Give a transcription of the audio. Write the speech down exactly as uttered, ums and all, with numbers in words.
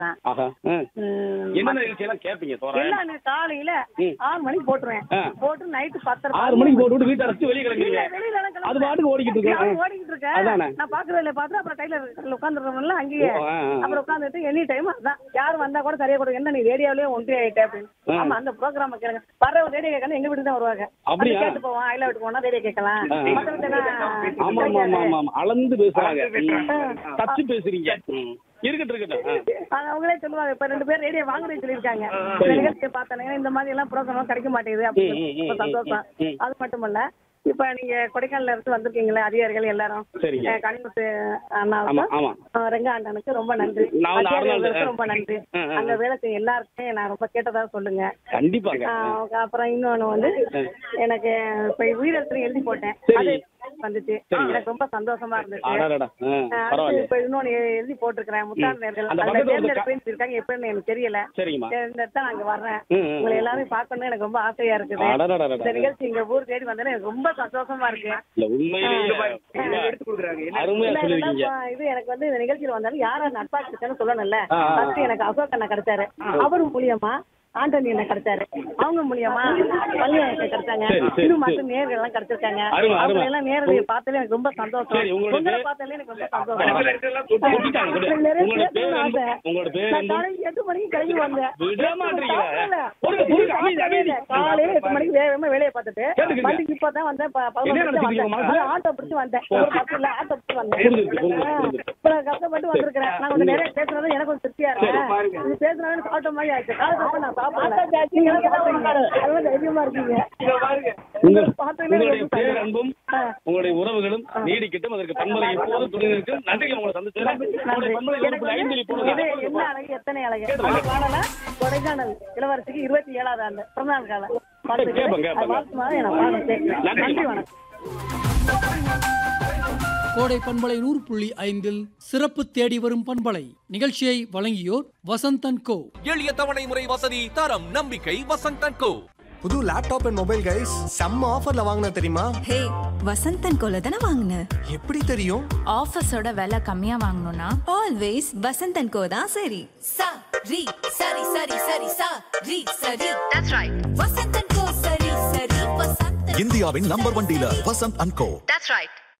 தான். ஆஹா. ஆ. ம், என்ன நிகழ்ச்சி எல்லாம் கேட்பீங்க தோராயம்? எல்லாம் நான் காலையில ம். ஆறு மணிக்கு போட்டுருவேன். ஆ. போட்டு நைட்டு பத்தரை ஆறு மணிக்கு போட்டு விட்டு வீட்டை அடைச்சு வெளியே கிளம்புறீங்க. இல்ல, வெளியில எல்லாம் கிளம்பல. அது பாட்டுக்கு ஓடிக்கிட்டு இருக்கு. நான் ஓடிக்கிட்டு இருக்கேன். அதானே. நான் பாக்குறதுல பார்த்து அப்புறம் டைலர் உட்காந்துருக்கோம்ல அங்கேயே. ஓ, ஆ, ஆ. அப்புறம் உட்காந்துட்டு எனி டைம் அதான் யாரும் வந்தா கூட சரியா கூட என்ன நீ ரேடியோலயே ஒன்றி ஆயிட்ட அப்படின்னு. ஆ. ஆமா அந்த ப்ரோக்ராம் கேளுங்க. வர ரேடியோ கேட்கணும் எங்க வீட்டுக்கு தான் வருவாங்க. அப்படியா? வந்து கேட்டு போவோம். ஐலா வீட்டுக்கு போனா ரேடியோ கேட்கலாம். ஆ, ஆ. மத்த வீட்டுல ஆமா ஆமா ஆமா ஆமா ஆமா. அளந்து பேசுறாங்க. ஆ. தச்சு பேசுறீங்க. ம். இருக்கட்டும் இருக்கட்டும். ஆ. அது அவங்களே சொல்லுவாங்க. இப்ப ரெண்டு பேர் ரேடியோ வாங்குறேன்னு சொல்லியிருக்காங்க. சரி. நிகழ்ச்சியை பார்த்தானே இந்த மாதிரி எல்லாம் ப்ரோக்ராம் கிடைக்க மாட்டேங்குது ம், அப்படின்னு ம், ம், ரொம்ப சந்தோஷம். ம். அது மட்டும் இல்ல இப்ப நீங்க கொடைக்கானல்ல இருந்து வந்திருக்கீங்களே அதிகாரிகள் எல்லாரும். சரிங்க. அஹ் கனிமுத்து ஆமா அண்ணாவுக்கும் ஆமா. அஹ் ரெங்க அண்ணனுக்கு ரொம்ப நன்றி. நான் வந்து ஆறு நாள் அதிகாரிகளுக்கு ரொம்ப நன்றி. ஆ, ஆ, ஆ. அங்க வேலை செய்ய எல்லாருக்குமே நான் ரொம்ப கேட்டதா சொல்லுங்க. கண்டிப்பாங்க. அஹ் அப்புறம் இன்னொன்னு வந்து எனக்கு இப்ப உயிரெழுத்து எழுதி போட்டேன். சரி. அது வந்துச்சு. சரிங்க. எனக்கு ரொம்ப சந்தோஷமா இருந்துச்சு. அடடடா. ஆ, அஹ் அடுத்து பரவாயில்ல. இப்ப இன்னொன்னு எழுதி போட்டிருக்கிறேன். முத்தாண்டர்கள் அந்த அதுல பக்கத்துல ஒரு தேர்ந்தெடுப்பேன்னு இருக்காங்க. எப்படின்னு எனக்கு தெரியல. சரிங்கம்மா. தேர்ந்தெடுத்தா நான் அங்க வர்றேன். ம், ம், உங்களை ம். எல்லாரும் பார்க்கணும்னு எனக்கு ரொம்ப ஆசையா இருக்குது. அடடடடடா. இந்த நிகழ்ச்சி இங்க ஊர் தேடி வந்தேன்னு எனக்கு ரொம்ப சந்தோஷமா இருக்கு. இல்ல உண்மையிலேயே ரொம்ப அருமையா இல்ல, சொல்லிருக்கீங்க. இதெல்லாம் இது எனக்கு வந்து இந்த நிகழ்ச்சியில வந்தாலும் யாரா நட்பா இருக்கேன்னு சொல்லணும்ல. ஆ, ஆ. ஃபர்ஸ்ட் எனக்கு அசோக் அண்ணா கிடைச்சாரு. அவரும் மூலியமா ஆண்டனி என்ன கிடைச்சாரு. அவங்க மூலியமா பள்ளியாயத்தை கிடைச்சாங்க. சரி, சரி, இது சரி. மட்டும் நேர்கள் எல்லாம் கிடைச்சிருக்காங்க. அருமை, அருமை. அவங்க எல்லாம் நேரடியை பார்த்தாலே எனக்கு ரொம்ப சந்தோஷம். சரி, உங்களோட உங்களை பேர்? பார்த்தாலே எனக்கு ரொம்ப சந்தோஷம். கொட்டிட்டாங்க, கொட்டி- எனக்கு நிறைய உங்களோட பேர் பேசணும்னு வந்து- ஆசை. உங்களோட பேர் நான் வந்து- காலையில எட்டு மணிக்கு கிளம்பி வந்தேன். விட மாட்டீங்களா? சாப்பிடல. பொறுங்க, பொறுங்க, அமைதி, அமைதி. காலையில எட்டு மணிக்கு வேகமா வேலையை பார்த்துட்டு கேட்டுக்கங்க. வண்டிக்கு இப்பதான் வந்தேன். ப- பதினொரு என்ன மணிக்கு நினைச்சிட்டு வந்தேன். இருக்கீங்க அதான் ஆட்டோ பிடிச்சு வந்தேன். ஒரு பத்து இல்ல ஆட்டோ பிடிச்சு வந்தேன். புரிஞ்சுது, புரிஞ்சுது, ஆ, புரிஞ்சுது. இப்ப நான் கஷ்டப்பட்டு வந்திருக்கிறேன். நான் கொஞ்சம் நிறைய பேசுறது எனக்கு கொஞ்சம் திருப்தியா இருக்கேன். இது பேசுனாலும் எனக்கு ஆட்டோ மாதிரி ஆயிடுச்சு. காலத்துல நான் சாப்பிடல. நீங்க எல்லாம் சாப்பிட்டீங்க. அதெல்லாம் தைரியமா இருக்கீங்க. உங்க- பார்த்தீங்கன்னா உங்களுடைய எனக்கு பேர் சந்தோஷம். அன்பும் ஆ. உங்களுடைய உறவுகளும் நீடிக்கட்டும். அதற்கு பண்பலை எப்போதும் துணை நிற்கும். நன்றிகள் உங்களை சந்திச்சது. உங்களுடைய பண்பலை எனக்கு ஒரு ஐந்து வந்து போடுங்க. இது என்ன அழகு எத்தனை அழகு. கேட்டுருங்க. அந்த பாடலை கொடைக்கானல் இளவரசிக்கு இருபத்தி ஏழாவது ஆண்டு பிறந்தநாள் கால கேட்பேன், கேட்பேன். வாழ்த்துமாறு நான் பாடம் சேர்க்கிறேன். நன்றி. நன்றி வணக்கம். கோடை பண்பலை நூறு புள்ளி ஐந்தில் சிறப்பு தேடி வரும் பண்பலை நிகழ்ச்சியை வழங்கியோர் வசந்தன் கோ. எளிய தவணை முறை வசதி, தரம், நம்பிக்கை. வசந்தன் கோ. புது லேப்டாப் அண்ட் மொபைல் கைஸ் செம்ம ஆஃபர்ல வாங்கின தெரியுமா? ஹே, வசந்தன் கோல தானே வாங்கின? எப்படி தெரியும்? ஆஃபர்ஸோட விலை கம்மியா வாங்கணும்னா ஆல்வேஸ் வசந்தன் கோ தான் சரி. sa ri sari sari sari sa ri sari that's right vasantan ko sari sari vasantan இந்தியாவின் number one dealer Vasanth and go. that's right